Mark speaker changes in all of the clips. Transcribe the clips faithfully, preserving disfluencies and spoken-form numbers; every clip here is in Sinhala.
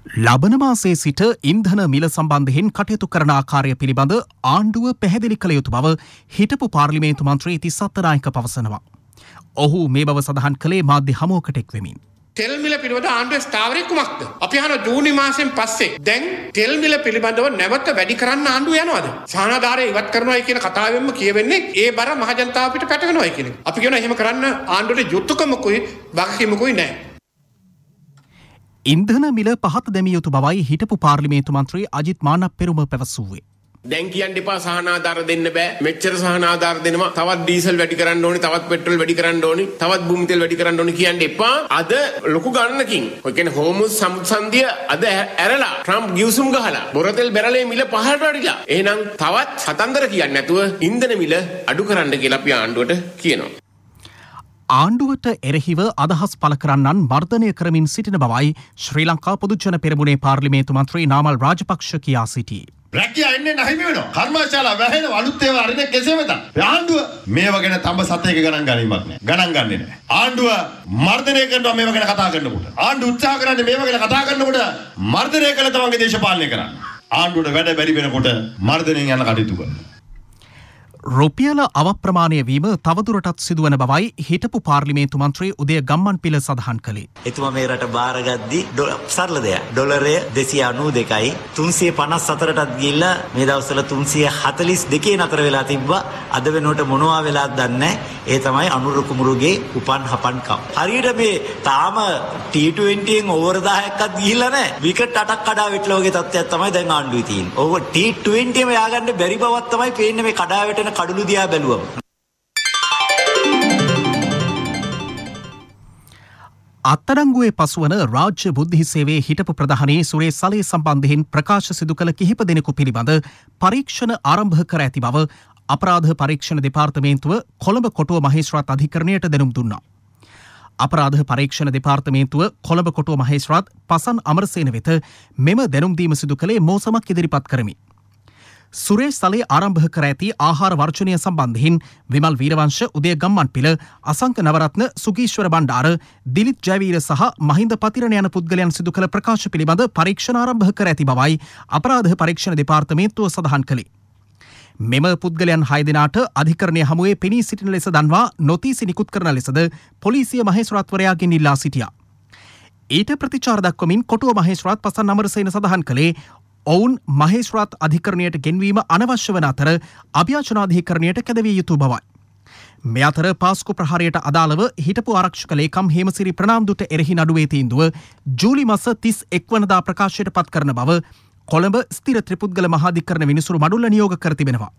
Speaker 1: ලබන මාසයේ සිට ඉන්ධන මිල සම්බන්ධයෙන් කටයුතු කරන ආකාරය පිළිබඳ ආණ්ඩුව පැහැදිලි කළ යුතු බව හිටපු පාර්ලිමේන්තු මන්ත්‍රී තිස්ස අත්තනායක පවසනවා. ඔහු මේ බව සඳහන් කළේ මාධ්‍ය හමුවකට එක් වෙමින්.
Speaker 2: තෙල් මිල පිළිබඳ ආණ්ඩුවේ ස්ථාවරය කුමක්ද? අපි අහන ජූනි මාසෙන් පස්සේ දැන් තෙල් මිල පිළිබඳව නැවත වැඩි කරන්න ආණ්ඩුව යනවාද? සහනාධාරය ඉවත් කරනවායි කියන කතාවෙන්ම කියවෙන්නේ ඒ බර මහ ජනතාව පිට පැටවෙනවායි කියන එක. අපි කියනවා එහෙම කරන්න ආණ්ඩුවට යුතුයකමකුයි වගකීමකුයි නැහැ.
Speaker 1: ඉන්ධන මිල පහත දැමිය යුතු බවයි හිටපු පාර්ලිමේන්තු මන්ත්‍රී අජිත් මානප්පෙරුම පැවසුවේ.
Speaker 3: දැන් කියන්න එපා සහනාධාර දෙන්න බෑ. මෙච්චර සහනාධාර දෙනවා. තවත් ඩීසල් වැඩි කරන්න ඕනි, තවත් පෙට්‍රල් වැඩි කරන්න ඕනි, තවත් භූමි තෙල් වැඩි කරන්න ඕනි කියන්න එපා. අද ලොකු ගණනකින් ඔය කියන්නේ හෝමුස් සම්සන්දිය අද ඇරලා ට්‍රම්ප් ගිවිසුම් ගහලා බොරතෙල් බැරලේ මිල පහළට වඩිලා. එහෙනම් තවත් සතන්දර කියන්නේ නැතුව ඉන්ධන මිල අඩු කරන්න කියලා අපි ආණ්ඩුවට කියනවා.
Speaker 1: ආණ්ඩුවට එරෙහිව අදහස් පළ කරන්නන් මර්ධනය කරමින් සිටින බවයි ශ්‍රී ලංකා පොදුජන පෙරමුණේ පාර්ලිමේන්තු මන්ත්‍රී නාමල් රාජපක්ෂ කියා සිටී.
Speaker 4: රැකියා එන්නේ නැහැ වෙනවා. කර්මශාලා වැහෙන අලුත් ඒවා අරින කෙසේ වෙතත්. ආණ්ඩුව මේව ගැන තඹ සතේක ගණන් ගැනීමක් නැහැ. ගණන් ගන්නෙ නැහැ. ආණ්ඩුව මර්ධනය කරනවා මේව ගැන කතා කරනකොට. ආණ්ඩුව උත්සාහ කරන්නේ මේව ගැන කතා කරනකොට මර්ධනය කළ තමන්ගේ දේශපාලනය කරන්න. ආණ්ඩුවට වැඩ බැරි වෙනකොට මර්ධනයෙන් යන කටයුතු කරනවා.
Speaker 1: රුපියල අවප්‍රමාණය වීම තවදුරටත් සිදුවන බවයි හිටපු පාර්ලිමේන්තු මන්ත්‍රී උදය ගම්මන්පිල සඳහන් කළේ.
Speaker 5: එතුමා මේ රට බාරගද්දී සරල දෙයක්. ඩොලරය දෙසිය අනූ දෙකයි තුන්සිය පනස් හතරටත් ගිහිල්ලා මේ දවස්වල තුන්සිය හතළිස් දෙකේ නතර වෙලා තිබ්බා. අද වෙනකොට මොනවා වෙලාද දන්නේ ඒ තමයි අනුර කුමරුගේ උපන් හපන්කම්. හරියට මේ තාම ටී ට්වෙන්ටි එකෙන් ඕවර් දහයක්වත් ගිහිල්ලා නැහැ. විකට් අටක් කඩා වැටලා වගේ තත්ත්වයක් තමයි දැන් ආණ්ඩුවේ තියෙන්නේ. ඕව ටී ට්වෙන්ටි එකම ය아가න්න බැරි බවක් තමයි පේන්නේ මේ කඩා වැටෙන කඩළු දිහා බැලුවම.
Speaker 1: අත්අඩංගුවේ පසුවන රාජ්‍ය බුද්ධි සේවයේ හිටපු ප්‍රධානී සුරේෂ් සලේ සම්බන්ධයෙන් ප්‍රකාශ සිදු කළ කිහිප දෙනෙකු පිළිබඳ පරීක්ෂණ ආරම්භ කර ඇති බව අපරාධ පරීක්ෂණ දෙපාර්තමේන්තුව කොළඹ කොටුව මහේස්ත්‍රාත් අධිකරණයට දැනුම් දුන්නා. අපරාධ පරීක්ෂණ දෙපාර්තමේන්තුව කොළඹ කොටුව මහේස්ත්‍රාත් පසන් අමරසේන වෙත මෙම දැනුම් දීම සිදු කළේ මෝසමක් ඉදිරිපත් කරමි. සුරේෂ් සලේ ආරම්භ කර ඇති ආහාර වර්ජනය සම්බන්ධයෙන් විමල් වීරවංශ, උදය ගම්මන්පිල, අසංක නවරත්න, සුගීශ්වර බණ්ඩාර, දිලිත් ජයවීර සහ මහින්ද පතිරණ යන පුද්ගලයන් සිදු කළ ප්‍රකාශ පිළිබඳ පරීක්ෂණ ආරම්භ කර ඇති බවයි අපරාධ පරීක්ෂණ දෙපාර්තමේන්තුව සඳහන් කළේ. මෙම පුද්ගලයන් හය දෙනාට අධිකරණය හමුවේ පෙනී සිටින ලෙස දන්වා නොතීසි නිකුත් කරන ලෙසද පොලිසිය මහේස්ත්‍රාත්වරයාගෙන් ඉල්ලා සිටියා. ඊට ප්‍රතිචාර දක්වමින් කොටුව මහේස්ත්‍රාත් පසන් අමරසේන සඳහන් කළේ ඔවුන් මහේස්ත්‍රාත් අධිකරණයට ගෙන්වීම අනවශ්‍ය වන අතර අභියාචනාධිකරණයට කැදවිය යුතු බවයි. මේ අතර පාස්කු ප්‍රහාරයට අදාළව හිටපු ආරක්ෂක ලේකම් හේමසිරි ප්‍රනාන්දුට එරෙහි නඩුවේ තීන්දුව ජූලි මාස තිස් එක් වනදා ප්‍රකාශයට පත් කරන බව කොළඹ ස්ථිර ත්‍රිපුද්ගල මහාධිකරණ විනිසුරු මඩුල්ල නියෝග කර තිබෙනවා.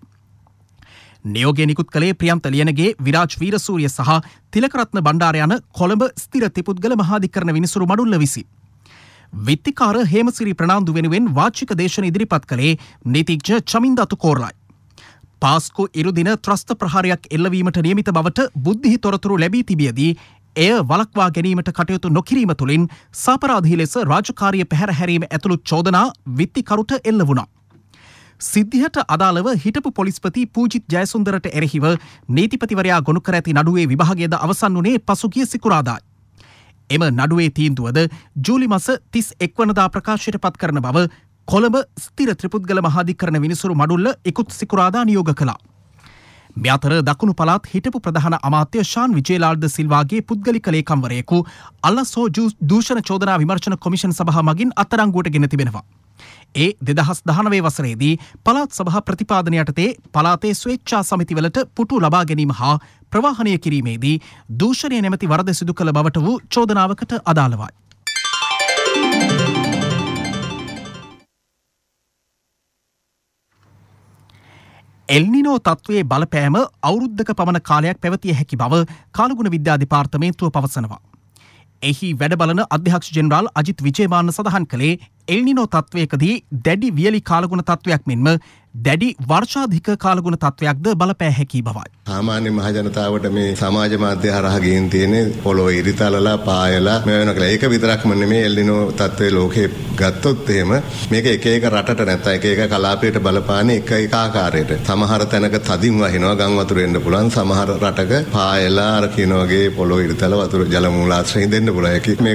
Speaker 1: නියෝගය නිකුත් කළේ ප්‍රියන්ත ලියනගේ, විරාජ් වීරසූරිය සහ තිලකරත්න බණ්ඩාර යන කොළඹ ස්ථිර ත්‍රිපුද්ගල මහාධිකරණ විනිසුරු මඩුල්ල විසින්. විත්තිකාර හේමසිරි ප්‍රනාන්දු වෙනුවෙන් වාචික දේශන ඉදිරිපත් කළේ නීතිඥ චමින්ද අතුකෝරලයි. පාස්කු ඉරුදින ත්‍රස්ත ප්‍රහාරයක් එල්ලවීමට නියමිත බවට බුද්ධි තොරතුරු ලැබී තිබියදී එය වළක්වා ගැනීමට කටයුතු නොකිරීම තුළින් සාපරාධී ලෙස රාජකාරිය පැහැර හැරීම ඇතුළු චෝදනා විත්තිකරුට එල්ල වුණා. සිද්ධියට අදාළව හිටපු පොලිස්පති පූජිත් ජයසුන්දරට එරෙහිව නීතිපතිවරයා ගොනු කර ඇති නඩුවේ විභාගයද අවසන් වුණේ පසුගිය සිකුරාදායි. එම නඩුවේ තීන්දුවද ජූලි මාස තිස් එක් වනදා ප්‍රකාශයට පත් කරන බව කොළඹ ස්ථිර ත්‍රිපුද්ගල මහාධිකරණ විනිසුරු මඩුල්ල ඉකුත් සිකුරාදා නියෝග කළා. මේ අතර දකුණු පළාත් හිටපු ප්‍රධාන අමාත්‍ය ශාන් විජේලාල්ද සිල්වාගේ පුද්ගලික ලේකම්වරයෙකු අල්ලසෝ දූෂණ චෝදනා විමර්ශන කොමිෂන් සභාව මගින් අත්අඩංගුවට ගෙන තිබෙනවා. ඒ දෙදහස් දහනවය වසරේදී පළාත් සභා ප්‍රතිපාදන යටතේ පළාතේ ස්වේච්ඡා සමිතිවලට පුටු ලබා ගැනීම හා ප්‍රවාහනය කිරීමේදී දූෂණය නැමැති වරද සිදු කළ බවට වූ චෝදනාවකට අදාළවයි. එල්නිනෝ තත්ත්වයේ බලපෑම අවුරුද්දක පමණ කාලයක් පැවතිය හැකි බව කාලගුණ විද්‍යා දෙපාර්තමේන්තුව පවසනවා. එහි වැඩ බලන අධ්‍යක්ෂ ජෙනරාල් අජිත් විජේමාන සඳහන් කළේ එල්නිනෝ තත්ත්වයකදී දැඩි වියලි කාලගුණ තත්ත්වයක් මෙන්ම දැඩි වර්ෂාධික කාලගුණ තත්ත්වයක්ද බලපෑ හැකි බවයි.
Speaker 6: සාමාන්‍ය මහ ජනතාවට මේ සමාජ මාධ්‍ය හරහා ගෙන් තියෙන පොළොව ඉරිතලලා පායලා මේ වෙන කියලා. ඒක විතරක්ම නෙමෙයි එල්නිනෝ තත්ත්වයේ ලෝකේ ගත්තොත් එහෙම මේක එක එක රටට නැත්නම් එක එක කලාපයට බලපාන්නේ එක එක ආකාරයට. සමහර තැනක තදින් වහිනවා ගම් වතුර එන්න පුළුවන්. සමහර රටක පායලා අර කියන වගේ පොළොව ඉරිතල වතුර ජල මූලාශ්‍රයෙන් දෙන්න පුළුවන්.